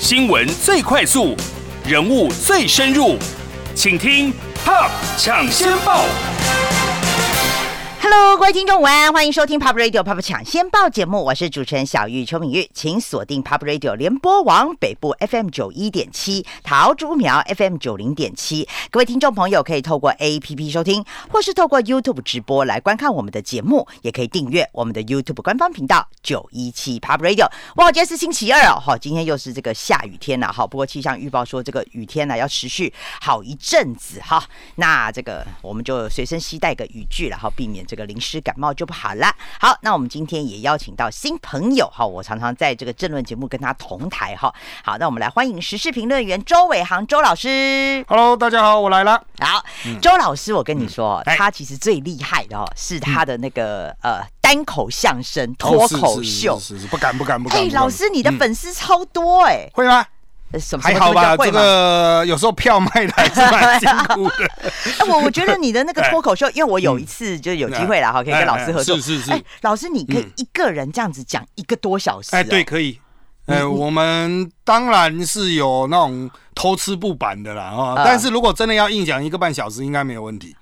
新闻最快速，人物最深入，请听 Pop 抢先报。 Hello， 各位听众午安，欢迎收听 Pop Radio Pop 抢先报节目，我是主持人小玉邱敏玉，请锁定 Pop Radio 联播网北部 FM 91.7，桃竹苗 FM 90.7。各位听众朋友可以透过 APP 收听，或是透过 YouTube 直播来观看我们的节目，也可以订阅我们的 YouTube 官方频道917 Pop Radio。哇，今天是星期二哦，好，今天又是这个下雨天了，好，不过气象预报说这个雨天呢要持续好一阵子哈，那这个我们就随身携带个雨具了，好，避免这个淋湿感冒就不好了。好，那我们今天也邀请到新朋友哈，我常常在这个政论节目跟他同台哈。好，那我们来欢迎时事评论员周伟航周老师。 Hello， 大家好，我来了。 好，周老师，我跟你说，他其实最厉害的是他的那个单口相声脱口秀。 是不敢。 老师，你的粉丝超多哎。 会吗？还好吧，这个有时候票卖的还是蛮辛苦的。 我觉得你的那个脱口秀，因为我有一次就有机会了哈，可以跟老师合作。 是。 老师，你可以一个人这样子讲1个多小时。 对，可以。我们当然是有那种偷吃不板的啦，但是如果真的要硬讲1个半小时，应该没有问题。